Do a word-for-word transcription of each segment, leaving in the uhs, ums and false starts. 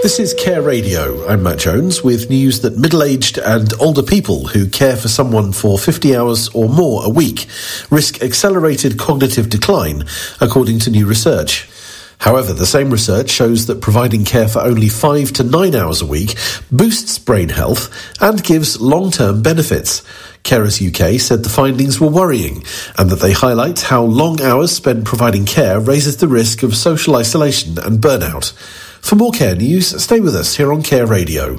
This is Care Radio. I'm Matt Jones with news that middle-aged and older people who care for someone for fifty hours or more a week risk accelerated cognitive decline, according to new research. However, the same research shows that providing care for only five to nine hours a week boosts brain health and gives long-term benefits. Carers U K said the findings were worrying and that they highlight how long hours spent providing care raises the risk of social isolation and burnout. For more care news, stay with us here on Care Radio.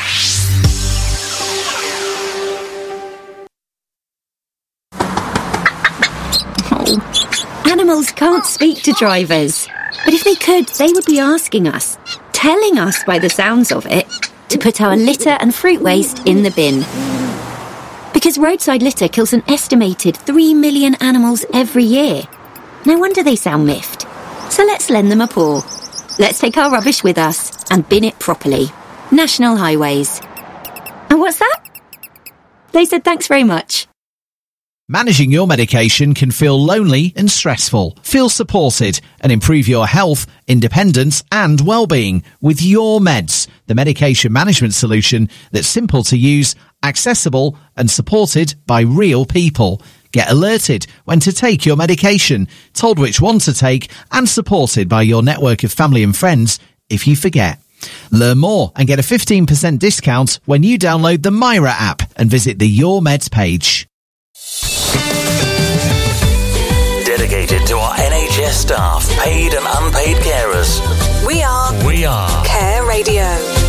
Oh, animals can't speak to drivers. But if they could, they would be asking us, telling us by the sounds of it, to put our litter and fruit waste in the bin. Because roadside litter kills an estimated three million animals every year. No wonder they sound miffed. So let's lend them a paw. Let's take our rubbish with us and bin it properly. National Highways. And what's that? They said thanks very much. Managing your medication can feel lonely and stressful. Feel supported and improve your health, independence and well-being with Your Meds, the medication management solution that's simple to use, accessible and supported by real people. Get alerted when to take your medication, told which one to take and supported by your network of family and friends if you forget. Learn more and get a fifteen percent discount when you download the Myra app and visit the Your Meds page. Dedicated to our N H S staff, paid and unpaid carers. We are We are Care Radio.